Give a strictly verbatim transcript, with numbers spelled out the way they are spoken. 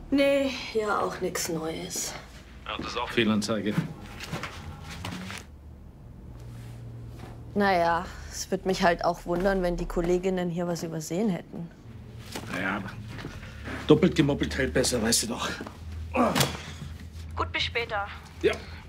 Nee, ja auch nichts Neues. Ja, das ist auch Fehlanzeige. Naja, es würde mich halt auch wundern, wenn die Kolleginnen hier was übersehen hätten. Naja, aber doppelt gemoppelt hält besser, weißt du doch. Gut, bis später. Ja.